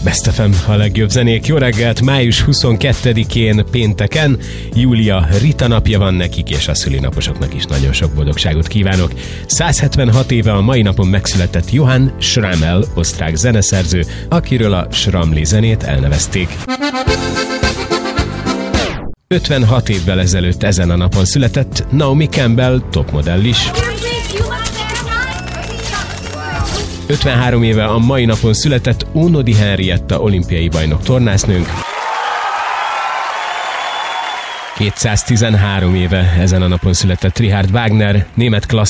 Best FM, a legjobb zenék. Jó reggelt, május 22-én pénteken. Júlia Rita napja van nekik, és a szülinaposoknak is nagyon sok boldogságot kívánok. 176 éve a mai napon megszületett Johann Schrammel, osztrák zeneszerző, akiről a Schramli zenét elnevezték. 56 évvel ezelőtt ezen a napon született Naomi Campbell, topmodell is. 53 éve a mai napon született Uno di Henrietta, olimpiai bajnok tornásznőnk. 213 éve ezen a napon született Richard Wagner, német